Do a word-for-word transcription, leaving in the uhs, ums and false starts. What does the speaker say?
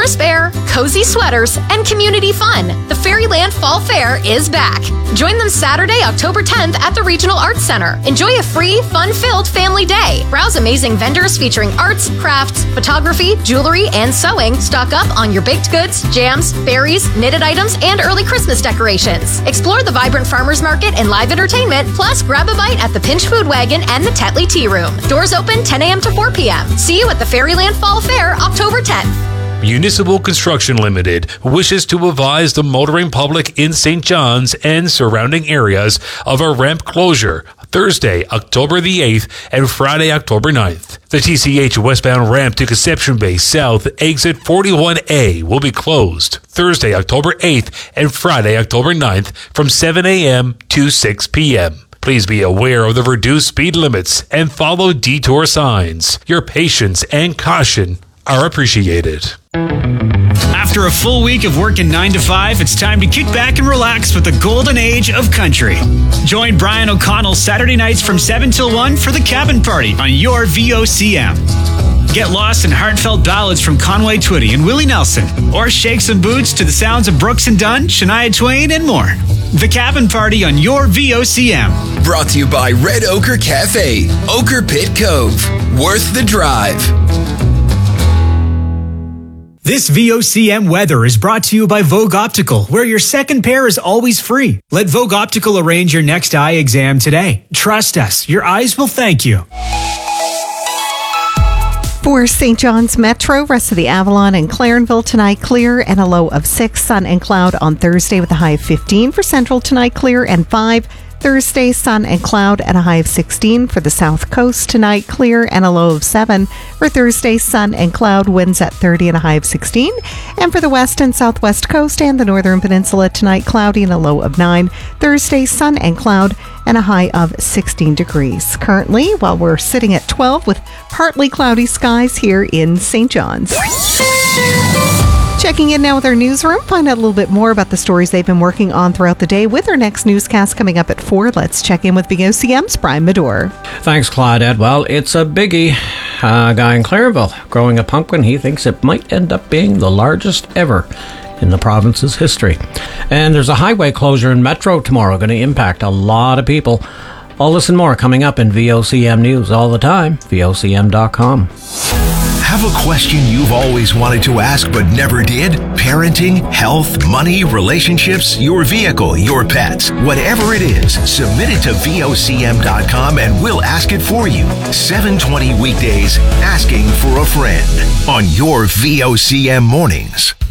crisp air, cozy sweaters, and community fun. The Fairyland Fall Fair is back. Join them Saturday, October tenth at the Regional Arts Center. Enjoy a free, fun-filled family day. Browse amazing vendors featuring arts, crafts, photography, jewelry, and sewing. Stock up on your baked goods, jams, berries, knitted items, and early Christmas decorations. Explore the vibrant farmers market and live entertainment, plus grab a bite at the Pinch Food Wagon and the Tetley Tea Room. Doors open ten a.m. to four p.m. See you at the Fairyland Fall Fair, October tenth. Municipal Construction Limited wishes to advise the motoring public in Saint John's and surrounding areas of a ramp closure Thursday, October the eighth and Friday, October ninth. The T C H westbound ramp to Conception Bay South, exit forty-one A, will be closed Thursday, October eighth and Friday, October ninth from seven a.m. to six p.m. Please be aware of the reduced speed limits and follow detour signs. Your patience and caution are appreciated. After a full week of working nine to five, it's time to kick back and relax with the golden age of country. Join Brian O'Connell Saturday nights from seven till one for the Cabin Party on your V O C M. Get lost in heartfelt ballads from Conway Twitty and Willie Nelson, or shake some boots to the sounds of Brooks and Dunn, Shania Twain, and more. The Cabin Party on your V O C M. Brought to you by Red Ochre Cafe, Ochre Pit Cove. Worth the drive. This V O C M weather is brought to you by Vogue Optical, where your second pair is always free. Let Vogue Optical arrange your next eye exam today. Trust us, your eyes will thank you. For Saint John's Metro, rest of the Avalon and Clarenville tonight clear and a low of six. Sun and cloud on Thursday with a high of fifteen. For Central tonight clear and five. Thursday, sun and cloud and a high of sixteen. For the South Coast tonight, clear and a low of seven. For Thursday, sun and cloud, winds at thirty and a high of sixteen. And for the West and Southwest Coast and the Northern Peninsula tonight, cloudy and a low of nine. Thursday, sun and cloud and a high of sixteen degrees. Currently, while we're sitting at twelve with partly cloudy skies here in Saint John's. Checking in now with our newsroom, find out a little bit more about the stories they've been working on throughout the day with our next newscast coming up at four. Let's check in with V O C M's Brian Medore. Thanks, Claudette. Well, it's a biggie. A guy in Clarenville growing a pumpkin. He thinks it might end up being the largest ever in the province's history. And there's a highway closure in Metro tomorrow going to impact a lot of people. All this and more coming up in V O C M News all the time, V O C M dot com. Have a question you've always wanted to ask but never did? Parenting, health, money, relationships, your vehicle, your pets. Whatever it is, submit it to V O C M dot com and we'll ask it for you. seven twenty weekdays, Asking for a Friend on your V O C M mornings.